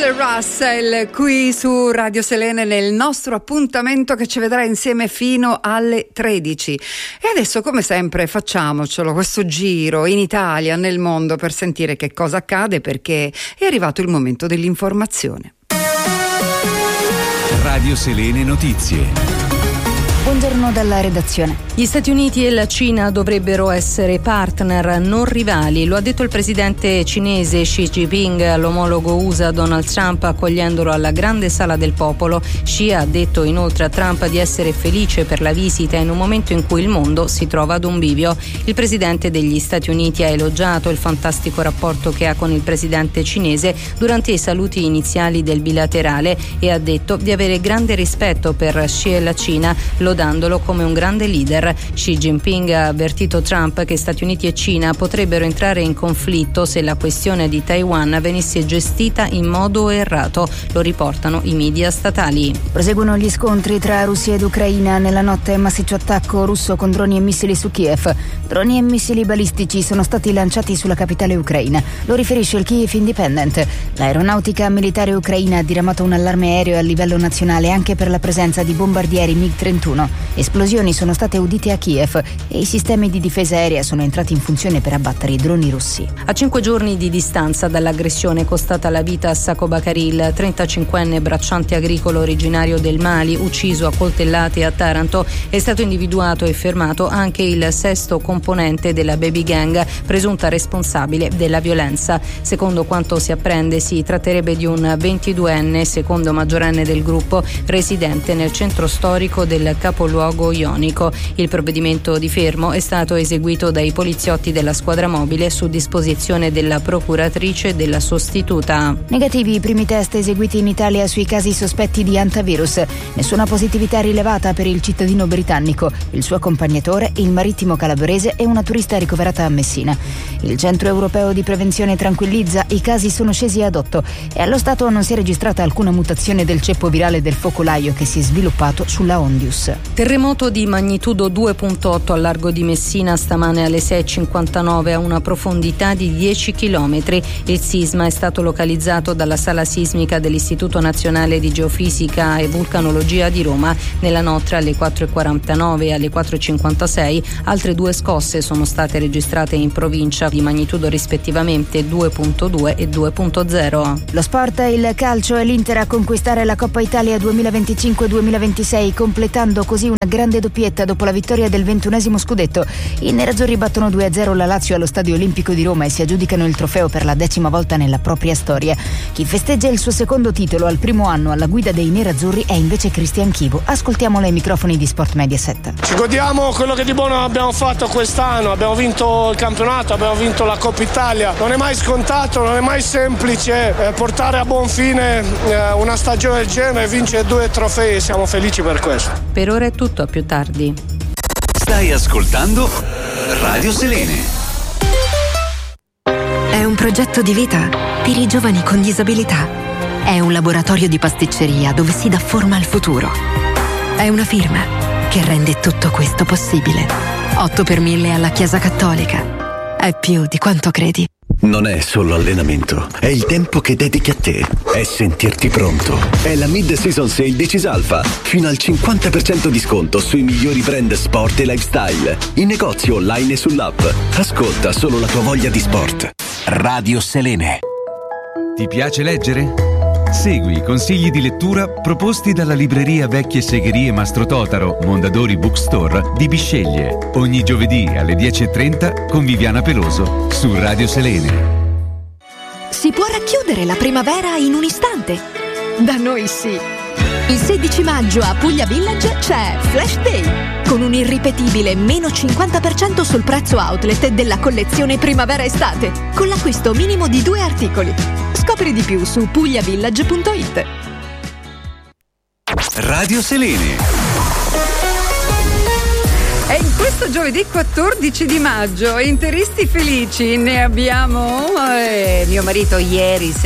Russell qui su Radio Selene nel nostro appuntamento che ci vedrà insieme fino alle 13. E adesso, come sempre, facciamocelo questo giro in Italia, nel mondo, per sentire che cosa accade, perché è arrivato il momento dell'informazione. Radio Selene Notizie. Buongiorno dalla redazione. Gli Stati Uniti e la Cina dovrebbero essere partner, non rivali. Lo ha detto il presidente cinese Xi Jinping all'omologo USA Donald Trump, accogliendolo alla grande sala del popolo. Xi ha detto inoltre a Trump di essere felice per la visita in un momento in cui il mondo si trova ad un bivio. Il presidente degli Stati Uniti ha elogiato il fantastico rapporto che ha con il presidente cinese durante i saluti iniziali del bilaterale e ha detto di avere grande rispetto per Xi e la Cina, lodandolo come un grande leader. Xi Jinping ha avvertito Trump che Stati Uniti e Cina potrebbero entrare in conflitto se la questione di Taiwan venisse gestita in modo errato, lo riportano i media statali. Proseguono gli scontri tra Russia ed Ucraina. Nella notte massiccio attacco russo con droni e missili su Kiev. Droni e missili balistici sono stati lanciati sulla capitale ucraina, lo riferisce il Kiev Independent. L'aeronautica militare ucraina ha diramato un allarme aereo a livello nazionale anche per la presenza di bombardieri MiG-31. Esplosioni sono state udite a Kiev e i sistemi di difesa aerea sono entrati in funzione per abbattere i droni russi. A 5 giorni di distanza dall'aggressione costata la vita a Sako Bakari, il 35enne bracciante agricolo originario del Mali, ucciso a coltellate a Taranto, è stato individuato e fermato anche il sesto componente della baby gang, presunta responsabile della violenza. Secondo quanto si apprende, si tratterebbe di un 22enne, secondo maggiorenne del gruppo, residente nel centro storico del capoluogo ionico. Il provvedimento di fermo è stato eseguito dai poliziotti della squadra mobile su disposizione della procuratrice della sostituta. Negativi i primi test eseguiti in Italia sui casi sospetti di hantavirus. Nessuna positività rilevata per il cittadino britannico, il suo accompagnatore, il marittimo calabrese e una turista ricoverata a Messina. Il Centro Europeo di Prevenzione tranquillizza, i casi sono scesi ad 8 e allo stato non si è registrata alcuna mutazione del ceppo virale del focolaio che si è sviluppato sulla Ondius. Terremoto di magnitudo 2.8 al largo di Messina stamane alle 6:59 a una profondità di 10 km. Il sisma è stato localizzato dalla sala sismica dell'Istituto Nazionale di Geofisica e Vulcanologia di Roma. Nella notte alle 4:49 e alle 4:56 altre 2 scosse sono state registrate in provincia di magnitudo rispettivamente 2.2 e 2.0. Lo sport, il calcio e l'Inter a conquistare la Coppa Italia 2025-2026, completando così una grande doppietta dopo la vittoria del 21esimo scudetto. I nerazzurri battono 2-0 la Lazio allo Stadio Olimpico di Roma e si aggiudicano il trofeo per la 10ª volta nella propria storia. Chi festeggia il suo secondo titolo al primo anno alla guida dei nerazzurri è invece Cristian Chivo. Ascoltiamolo ai microfoni di Sport Mediaset. Ci godiamo quello che di buono abbiamo fatto quest'anno, abbiamo vinto il campionato, abbiamo vinto la Coppa Italia. Non è mai scontato, non è mai semplice portare a buon fine una stagione del genere e vincere 2 trofei, siamo felici per questo. Per ora è tutto, a più tardi. Stai ascoltando Radio Selene. È un progetto di vita per i giovani con disabilità. È un laboratorio di pasticceria dove si dà forma al futuro. È una firma che rende tutto questo possibile. 8 per 1000 alla Chiesa Cattolica. È più di quanto credi. Non è solo allenamento, è il tempo che dedichi a te, è sentirti pronto. È la Mid-Season Sale di Cisalfa, fino al 50% di sconto sui migliori brand sport e lifestyle, in negozio online e sull'app. Ascolta solo la tua voglia di sport. Radio Selene. Ti piace leggere? Segui i consigli di lettura proposti dalla libreria Vecchie Segherie Mastro Totaro, Mondadori Bookstore di Bisceglie. Ogni giovedì alle 10:30 con Viviana Peloso su Radio Selene. Si può racchiudere la primavera in un istante? Da noi sì. Il 16 maggio a Puglia Village c'è Flash Day, con un irripetibile meno 50% sul prezzo outlet della collezione primavera-estate, con l'acquisto minimo di 2 articoli. Scopri di più su pugliavillage.it. Radio Selene. E in questo giovedì 14 di maggio, interisti felici, ne abbiamo. Mio marito ieri